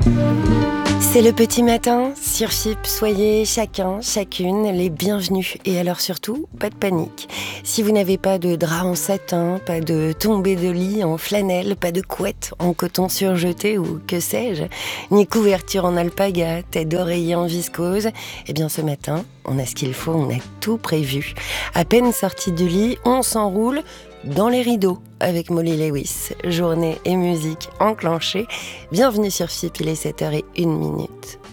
C'est le petit matin sur FIP, soyez chacun, chacune les bienvenus. Et alors surtout, pas de panique. Si vous n'avez pas de drap en satin, pas de tombée de lit en flanelle, pas de couette en coton surjeté ou que sais-je, ni couverture en alpaga, tête d'oreiller en viscose, eh bien ce matin, on a ce qu'il faut, on a tout prévu. À peine sorti du lit, on s'enroule dans les rideaux avec Molly Lewis. Journée et musique enclenchée. Bienvenue sur FIP, il est 7h01.